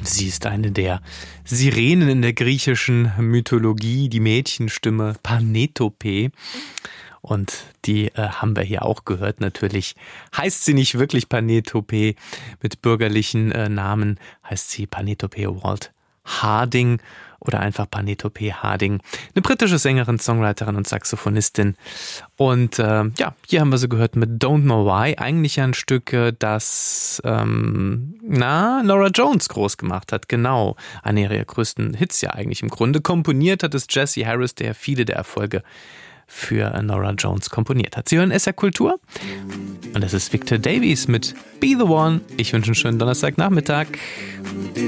Sie ist eine der Sirenen in der griechischen Mythologie, die Mädchenstimme Panetope. Und die haben wir hier auch gehört. Natürlich heißt sie nicht wirklich Panetope. Mit bürgerlichen Namen heißt sie Panetope Walt Harding oder einfach Panetope Harding. Eine britische Sängerin, Songwriterin und Saxophonistin. Und hier haben wir sie gehört mit Don't Know Why. Eigentlich ein Stück, das Norah Jones groß gemacht hat. Genau, einer ihrer größten Hits ja eigentlich im Grunde. Komponiert hat es Jesse Harris, der viele der Erfolge für Norah Jones komponiert hat. Sie hören SR Kultur und das ist Victor Davies mit Be The One. Ich wünsche einen schönen Donnerstagnachmittag.